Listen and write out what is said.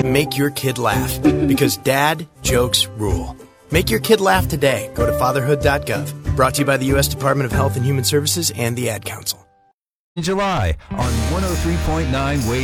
make your kid laugh, because dad jokes rule. Make your kid laugh today. Go to fatherhood.gov. Brought to you by the U.S. Department of Health and Human Services and the Ad Council. In July on 103.9 Wade